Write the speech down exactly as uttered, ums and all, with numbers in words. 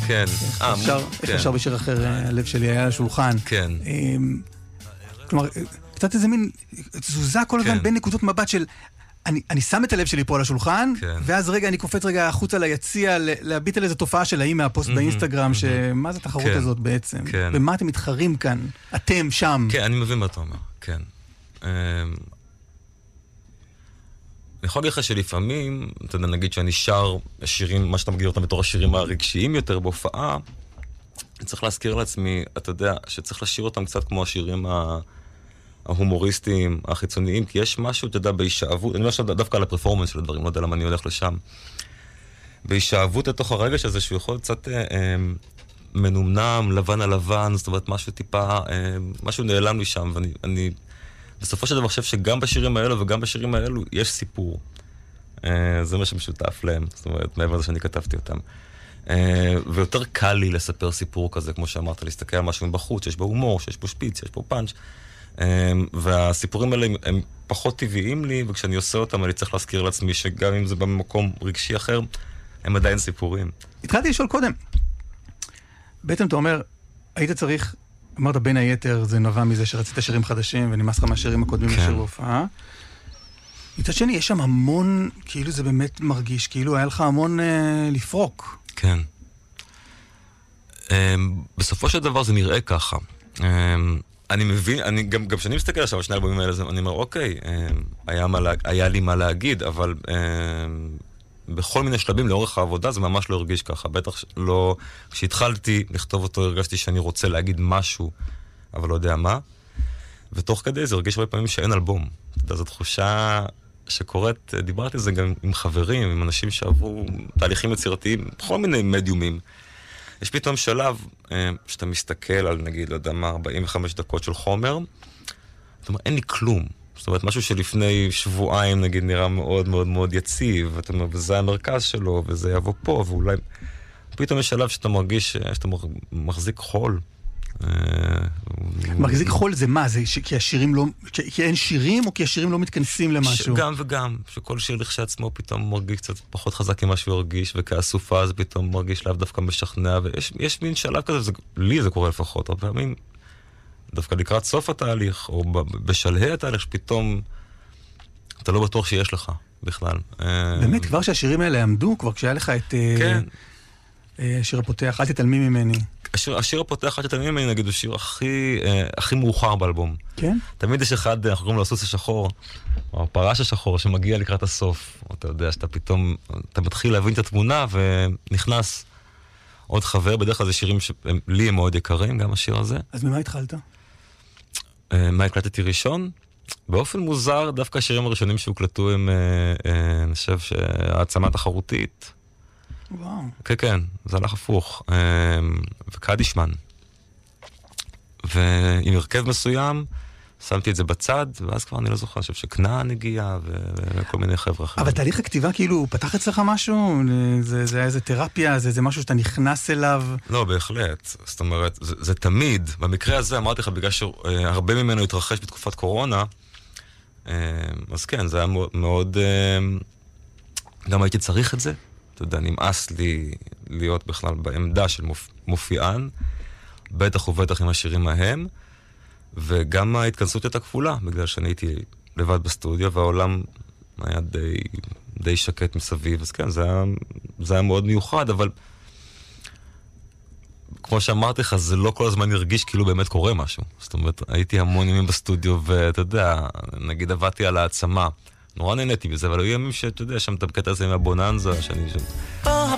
כן. איך אפשר בשיר אחר, הלב שלי היה על השולחן. כן. כלומר, קצת איזה מין תזוזה כל הזמן בין נקודות מבט של אני, אני שם את הלב שלי פה על השולחן, כן. ואז רגע אני קופץ רגע החוצה ליציע, להביט על איזו תופעה של האם מהפוסט mm-hmm, באינסטגרם, mm-hmm. שמה זה התחרות כן, הזאת בעצם? כן. במה אתם מתחרים כאן? אתם שם. כן, אני מבין מה אתה אומר, כן. אני יכול להגיד לך שלפעמים, אתה יודע, נגיד שאני שר שירים, מה שאתה מגדיר אותם בתור השירים הרגשיים יותר בהופעה, אני צריך להזכיר לעצמי, אתה יודע, שצריך לשיר אותם קצת כמו השירים ה... ההומוריסטיים, החיצוניים, כי יש משהו, אתה יודע, בהישאבות, אני לא חושב דווקא על הפרפורמנס של הדברים, לא יודע למה אני הולך לשם. בהישאבות לתוך הרגש הזה, שהוא יכול קצת אה, אה, מנומנם, לבן על לבן, זאת אומרת, משהו טיפה, אה, משהו נעלם לי שם, ואני, אני, בסופו של דבר חושב שגם בשירים האלו וגם בשירים האלו יש סיפור. אה, זה מה שמשותף להם, זאת אומרת, מעבר לזה שאני כתבתי אותם. אה, ויותר קל לי לספר סיפור כזה, כמו שאמרת, להסתכל על משהו מבחוץ, שיש בו הומור, שיש בו שפיץ, שיש בו פאנץ'. והסיפורים האלה הם פחות טבעיים לי, וכשאני עושה אותם אני צריך להזכיר לעצמי שגם אם זה במקום רגשי אחר, הם עדיין סיפורים. התחלתי לשאול קודם, בעצם אתה אומר, היית צריך, אמרת בין היתר, זה נבע מזה שרצית שירים חדשים ונמאס לך מהשירים הקודמים לשיר בהופעה. מצד שני, יש שם המון, כאילו זה באמת מרגיש, כאילו היה לך המון אה, לפרוק. כן. בסופו של דבר זה נראה ככה. אני מבין, אני, גם, גם כשאני מסתכל עכשיו על שני אלבומים האלה, אני אומר, אוקיי, היה, מה, היה לי מה להגיד, אבל בכל מיני שלבים לאורך העבודה זה ממש לא הרגיש ככה. בטח לא, כשהתחלתי לכתוב אותו, הרגשתי שאני רוצה להגיד משהו, אבל לא יודע מה. ותוך כדי זה הרגיש הרבה פעמים שאין אלבום. אתה יודע, זו תחושה שקורית, דיברתי על זה גם עם חברים, עם אנשים שעברו תהליכים יצירתיים, בכל מיני מדיומים. יש פתאום שלב אה, שאתה מסתכל על, נגיד, לא יודע מה, ארבעים וחמש דקות של חומר, זאת אומרת, אין לי כלום. זאת אומרת, משהו שלפני שבועיים, נגיד, נראה מאוד מאוד מאוד יציב, ואתה אומר, וזה המרכז שלו, וזה יבוא פה, ואולי... פתאום יש שלב שאתה מרגיש, שאתה מחזיק חול. מחזיק חול זה מה? זה כי השירים לא... כי אין שירים, או כי השירים לא מתכנסים למשהו? גם וגם. שכל שיר לכשעצמו פתאום מרגיש קצת פחות חזק ממה שהוא הרגיש, וכאסופה זה פתאום מרגיש לאו דווקא משכנע, ויש מין שלב כזה, לי זה קורה לפחות, הרבה פעמים, דווקא לקראת סוף התהליך, או בשלהי התהליך, שפתאום אתה לא בטוח שיש לך בכלל. באמת, כבר שהשירים האלה עמדו, כבר כשהיה לך את השיר הפותח, אל תתעלמי ממני. השיר, השיר הפותח, אל תתעלמי ממני, נגיד, הוא שיר הכי, הכי מאוחר באלבום. כן? תמיד יש אחד, אנחנו קוראים לו הסוס השחור, או הפרש השחור, שמגיע לקראת הסוף. אתה יודע, שאתה פתאום, אתה מתחיל להבין את התמונה, ונכנס עוד חבר, בדרך כלל זה שירים שלי הם מאוד יקרים, גם השיר הזה. אז ממה התחלת? מה הקלטתי ראשון? באופן מוזר, דווקא השירים הראשונים שהוקלטו הם, אני חושב שהעצמה תחרותית. וואו. כן, כן, זה הלך הפוך. וקדישמן. ועם הרכב מסוים, שמתי את זה בצד, ואז כבר אני לא זוכר, אני חושב שכנען הגיע, וכל מיני חבר'ה אחרים. אבל תהליך הכתיבה כאילו פתח אצלך משהו? זה, זה היה איזה תרפיה? זה, זה משהו שאתה נכנס אליו? לא, בהחלט. זאת אומרת, זה, זה תמיד. במקרה הזה אמרתי לך, בגלל שהרבה ממנו התרחש בתקופת קורונה, אז כן, זה היה מאוד... גם הייתי צריך את זה. אתה יודע, נמאס לי להיות בכלל בעמדה של מופיען, בטח ובטח עם השירים ההם, וגם ההתכנסות הייתה כפולה, בגלל שאני הייתי לבד בסטודיו, והעולם היה די, די שקט מסביב, אז כן, זה היה, זה היה מאוד מיוחד, אבל כמו שאמרתי לך, זה לא כל הזמן הרגיש כאילו באמת קורה משהו. זאת אומרת, הייתי המון ימים בסטודיו, ואתה יודע, נגיד עבדתי על העצמה, נורא נהניתי בזה, אבל היו ימים שאתה יודע, שם את הקטע הזה עם הבוננזה, שאני שם...